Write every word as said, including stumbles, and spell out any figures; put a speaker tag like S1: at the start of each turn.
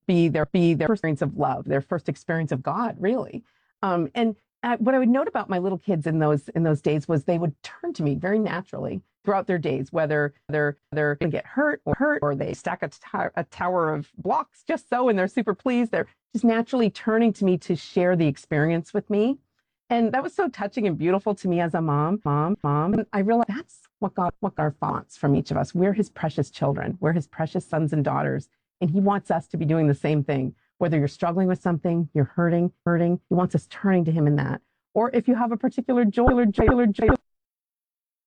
S1: be their be their first experience of love, their first experience of God, really. Um, and uh, what I would note about my little kids in those in those days was they would turn to me very naturally throughout their days, whether they're they're going to get hurt or hurt or they stack a, t- a tower of blocks just so, and they're super pleased. They're just naturally turning to me to share the experience with me. And that was so touching and beautiful to me as a mom, mom, mom. And I realized that's what God, what God wants from each of us. We're his precious children. We're his precious sons and daughters. And he wants us to be doing the same thing. Whether you're struggling with something, you're hurting, hurting, he wants us turning to him in that. Or if you have a particular joy, joy, joy,